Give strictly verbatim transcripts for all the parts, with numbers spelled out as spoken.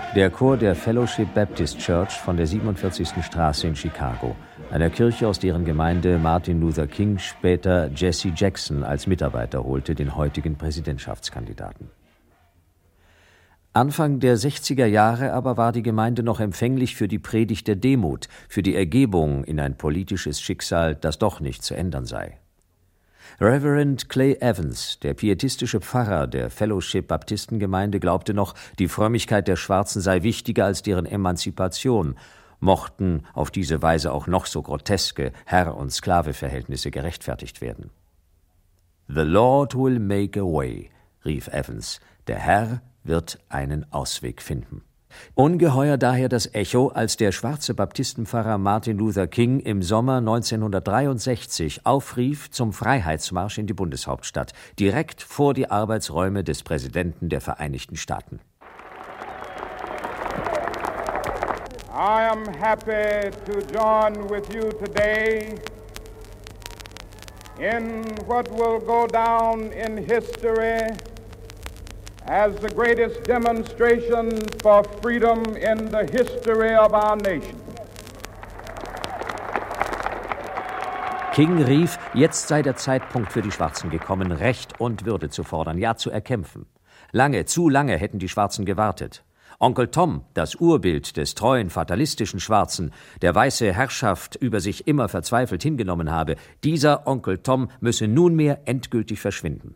Der Chor der Fellowship Baptist Church von der siebenundvierzigsten Straße in Chicago, einer Kirche, aus deren Gemeinde Martin Luther King später Jesse Jackson als Mitarbeiter holte, den heutigen Präsidentschaftskandidaten. Anfang der sechziger Jahre aber war die Gemeinde noch empfänglich für die Predigt der Demut, für die Ergebung in ein politisches Schicksal, das doch nicht zu ändern sei. Reverend Clay Evans, der pietistische Pfarrer der Fellowship-Baptistengemeinde, glaubte noch, die Frömmigkeit der Schwarzen sei wichtiger als deren Emanzipation, mochten auf diese Weise auch noch so groteske Herr- und Sklave-Verhältnisse gerechtfertigt werden. „The Lord will make a way“, rief Evans, der Herr wird einen Ausweg finden. Ungeheuer daher das Echo, als der schwarze Baptistenpfarrer Martin Luther King im Sommer neunzehnhundertdreiundsechzig aufrief zum Freiheitsmarsch in die Bundeshauptstadt, direkt vor die Arbeitsräume des Präsidenten der Vereinigten Staaten. I am happy to join with you today in what will go down in history as the greatest demonstration for freedom in the history of our nation. King rief, jetzt sei der Zeitpunkt für die Schwarzen gekommen, Recht und Würde zu fordern, ja zu erkämpfen. Lange, zu lange hätten die Schwarzen gewartet. Onkel Tom, das Urbild des treuen, fatalistischen Schwarzen, der weiße Herrschaft über sich immer verzweifelt hingenommen habe, dieser Onkel Tom müsse nunmehr endgültig verschwinden.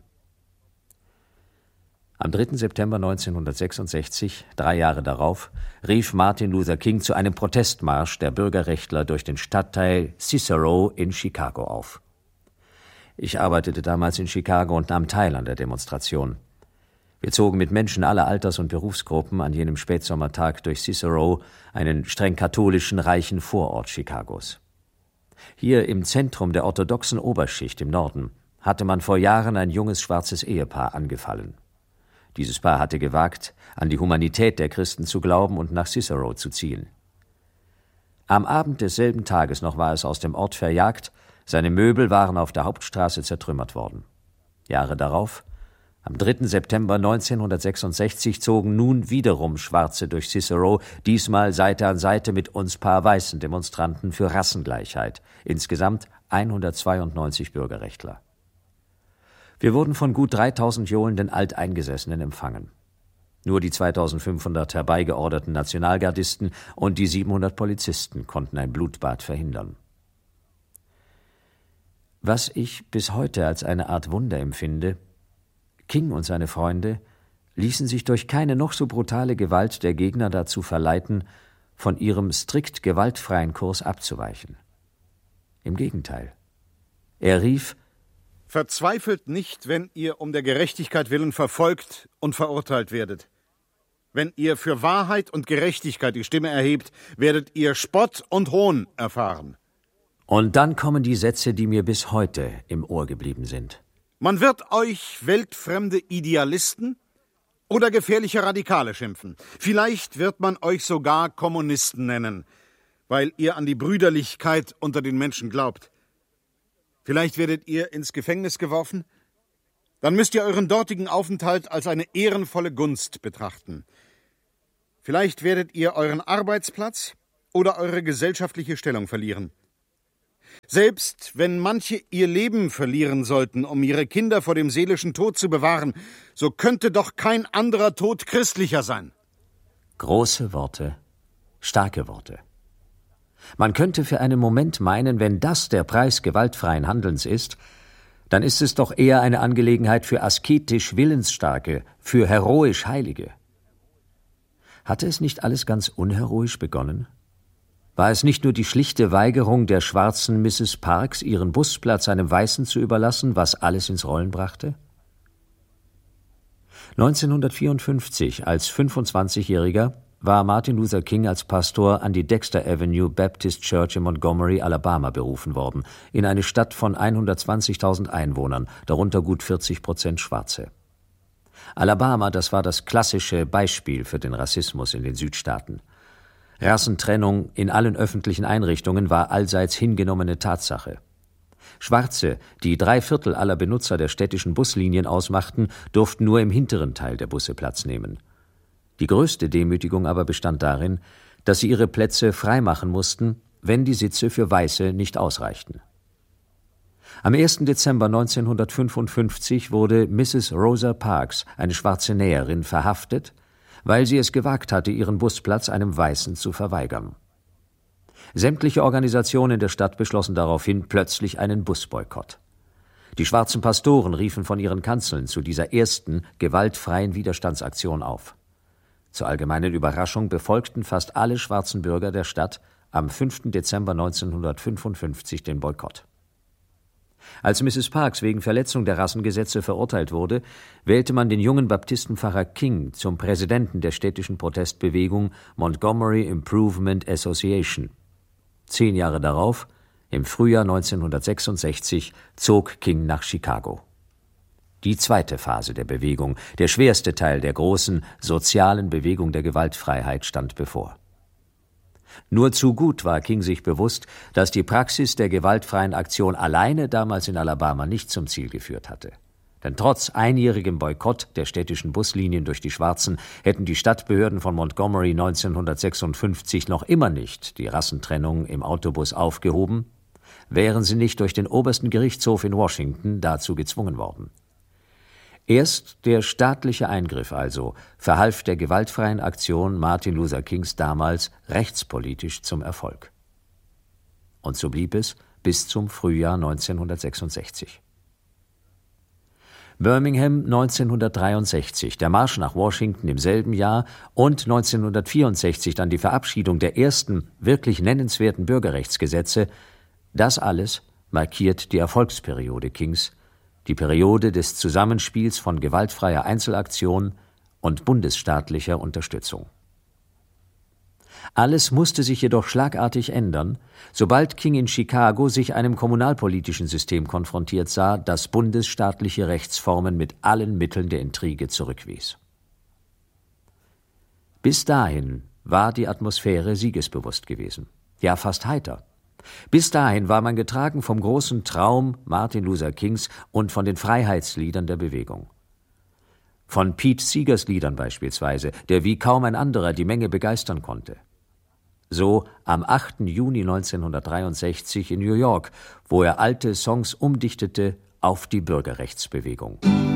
Am dritten September neunzehnhundertsechsundsechzig, drei Jahre darauf, rief Martin Luther King zu einem Protestmarsch der Bürgerrechtler durch den Stadtteil Cicero in Chicago auf. Ich arbeitete damals in Chicago und nahm teil an der Demonstration. Wir zogen mit Menschen aller Alters- und Berufsgruppen an jenem Spätsommertag durch Cicero, einen streng katholischen, reichen Vorort Chicagos. Hier im Zentrum der orthodoxen Oberschicht im Norden hatte man vor Jahren ein junges schwarzes Ehepaar angefallen. Dieses Paar hatte gewagt, an die Humanität der Christen zu glauben und nach Cicero zu ziehen. Am Abend desselben Tages noch war es aus dem Ort verjagt, seine Möbel waren auf der Hauptstraße zertrümmert worden. Jahre darauf, am dritten September neunzehnhundertsechsundsechzig, zogen nun wiederum Schwarze durch Cicero, diesmal Seite an Seite mit uns paar weißen Demonstranten für Rassengleichheit, insgesamt hundertzweiundneunzig Bürgerrechtler. Wir wurden von gut dreitausend johlenden Alteingesessenen empfangen. Nur die zweitausendfünfhundert herbeigeorderten Nationalgardisten und die siebenhundert Polizisten konnten ein Blutbad verhindern. Was ich bis heute als eine Art Wunder empfinde: King und seine Freunde ließen sich durch keine noch so brutale Gewalt der Gegner dazu verleiten, von ihrem strikt gewaltfreien Kurs abzuweichen. Im Gegenteil. Er rief: Verzweifelt nicht, wenn ihr um der Gerechtigkeit willen verfolgt und verurteilt werdet. Wenn ihr für Wahrheit und Gerechtigkeit die Stimme erhebt, werdet ihr Spott und Hohn erfahren. Und dann kommen die Sätze, die mir bis heute im Ohr geblieben sind. Man wird euch weltfremde Idealisten oder gefährliche Radikale schimpfen. Vielleicht wird man euch sogar Kommunisten nennen, weil ihr an die Brüderlichkeit unter den Menschen glaubt. Vielleicht werdet ihr ins Gefängnis geworfen? Dann müsst ihr euren dortigen Aufenthalt als eine ehrenvolle Gunst betrachten. Vielleicht werdet ihr euren Arbeitsplatz oder eure gesellschaftliche Stellung verlieren. Selbst wenn manche ihr Leben verlieren sollten, um ihre Kinder vor dem seelischen Tod zu bewahren, so könnte doch kein anderer Tod christlicher sein. Große Worte, starke Worte. Man könnte für einen Moment meinen, wenn das der Preis gewaltfreien Handelns ist, dann ist es doch eher eine Angelegenheit für asketisch Willensstarke, für heroisch Heilige. Hatte es nicht alles ganz unheroisch begonnen? War es nicht nur die schlichte Weigerung der schwarzen Misses Parks, ihren Busplatz einem Weißen zu überlassen, was alles ins Rollen brachte? neunzehnhundertvierundfünfzig, als fünfundzwanzigjähriger, war Martin Luther King als Pastor an die Dexter Avenue Baptist Church in Montgomery, Alabama, berufen worden, in eine Stadt von hundertzwanzigtausend Einwohnern, darunter gut vierzig Prozent Schwarze. Alabama, das war das klassische Beispiel für den Rassismus in den Südstaaten. Rassentrennung in allen öffentlichen Einrichtungen war allseits hingenommene Tatsache. Schwarze, die drei Viertel aller Benutzer der städtischen Buslinien ausmachten, durften nur im hinteren Teil der Busse Platz nehmen. Die größte Demütigung aber bestand darin, dass sie ihre Plätze freimachen mussten, wenn die Sitze für Weiße nicht ausreichten. Am ersten Dezember neunzehnhundertfünfundfünfzig wurde Misses Rosa Parks, eine schwarze Näherin, verhaftet, weil sie es gewagt hatte, ihren Busplatz einem Weißen zu verweigern. Sämtliche Organisationen der Stadt beschlossen daraufhin plötzlich einen Busboykott. Die schwarzen Pastoren riefen von ihren Kanzeln zu dieser ersten gewaltfreien Widerstandsaktion auf. Zur allgemeinen Überraschung befolgten fast alle schwarzen Bürger der Stadt am fünften Dezember neunzehnhundertfünfundfünfzig den Boykott. Als Misses Parks wegen Verletzung der Rassengesetze verurteilt wurde, wählte man den jungen Baptistenpfarrer King zum Präsidenten der städtischen Protestbewegung Montgomery Improvement Association. Zehn Jahre darauf, im Frühjahr neunzehnhundertsechsundsechzig, zog King nach Chicago. Die zweite Phase der Bewegung, der schwerste Teil der großen sozialen Bewegung der Gewaltfreiheit, stand bevor. Nur zu gut war King sich bewusst, dass die Praxis der gewaltfreien Aktion alleine damals in Alabama nicht zum Ziel geführt hatte. Denn trotz einjährigem Boykott der städtischen Buslinien durch die Schwarzen hätten die Stadtbehörden von Montgomery neunzehnhundertsechsundfünfzig noch immer nicht die Rassentrennung im Autobus aufgehoben, wären sie nicht durch den obersten Gerichtshof in Washington dazu gezwungen worden. Erst der staatliche Eingriff also verhalf der gewaltfreien Aktion Martin Luther Kings damals rechtspolitisch zum Erfolg. Und so blieb es bis zum Frühjahr neunzehnhundertsechsundsechzig. Birmingham neunzehnhundertdreiundsechzig, der Marsch nach Washington im selben Jahr und neunzehnhundertvierundsechzig dann die Verabschiedung der ersten wirklich nennenswerten Bürgerrechtsgesetze, das alles markiert die Erfolgsperiode Kings, die Periode des Zusammenspiels von gewaltfreier Einzelaktion und bundesstaatlicher Unterstützung. Alles musste sich jedoch schlagartig ändern, sobald King in Chicago sich einem kommunalpolitischen System konfrontiert sah, das bundesstaatliche Rechtsformen mit allen Mitteln der Intrige zurückwies. Bis dahin war die Atmosphäre siegesbewusst gewesen, ja fast heiter. Bis dahin war man getragen vom großen Traum Martin Luther Kings und von den Freiheitsliedern der Bewegung. Von Pete Seegers Liedern beispielsweise, der wie kaum ein anderer die Menge begeistern konnte. So am achten Juni neunzehnhundertdreiundsechzig in New York, wo er alte Songs umdichtete auf die Bürgerrechtsbewegung.